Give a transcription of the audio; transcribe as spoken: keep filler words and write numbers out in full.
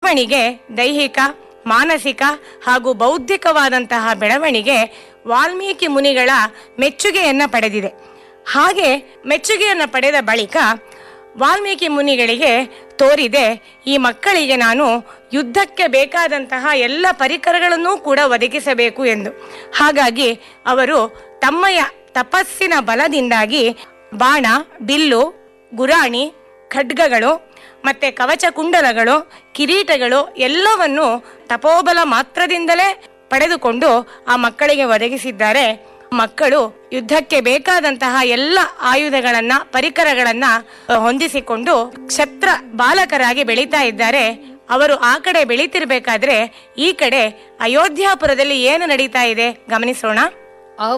ಶಿಶುಮಣಿಗೆ ದೈಹಿಕ, ಮಾನಸಿಕ ಹಾಗೂ ಬೌದ್ಧಿಕವಾದಂತಹ ಬೆಳವಣಿಗೆ ವಾಲ್ಮೀಕಿ ಮುನಿಗಳ ಮೆಚ್ಚುಗೆಯನ್ನು ಪಡೆದಿದೆ. ಹಾಗೆ ಮೆಚ್ಚುಗೆಯನ್ನು ಪಡೆದ ಬಳಿಕ ವಾಲ್ಮೀಕಿ ಮುನಿಗಳಿಗೆ ತೋರಿದೆ, ಈ ಮಕ್ಕಳಿಗೆ ನಾನು ಯುದ್ಧಕ್ಕೆ ಬೇಕಾದಂತಹ ಎಲ್ಲ ಪರಿಕರಗಳನ್ನೂ ಕೂಡ ಒದಗಿಸಬೇಕು ಎಂದು. ಹಾಗಾಗಿ ಅವರು ತಮ್ಮಯ ತಪಸ್ಸಿನ ಬಲದಿಂದಾಗಿ ಬಾಣ, ಬಿಲ್ಲು, ಗುರಾಣಿ, ಖಡ್ಗಗಳು ಮತ್ತೆ ಕವಚ ಕುಂಡಲಗಳು, ಕಿರೀಟಗಳು ಎಲ್ಲವನ್ನು ತಪೋಬಲ ಮಾತ್ರದಿಂದಲೇ ಪಡೆದುಕೊಂಡು ಆ ಮಕ್ಕಳಿಗೆ ಒದಗಿಸಿದ್ದಾರೆ. ಮಕ್ಕಳು ಯುದ್ಧಕ್ಕೆ ಬೇಕಾದಂತಹ ಎಲ್ಲ ಆಯುಧಗಳನ್ನ, ಪರಿಕರಗಳನ್ನ ಹೊಂದಿಸಿಕೊಂಡು ಕ್ಷತ್ರ ಬಾಲಕರಾಗಿ ಬೆಳೀತಾ ಇದ್ದಾರೆ. ಅವರು ಆ ಕಡೆ ಬೆಳೀತಿರ್ಬೇಕಾದ್ರೆ ಈ ಕಡೆ ಅಯೋಧ್ಯಾಪುರದಲ್ಲಿ ಏನು ನಡೀತಾ ಇದೆ ಗಮನಿಸೋಣ.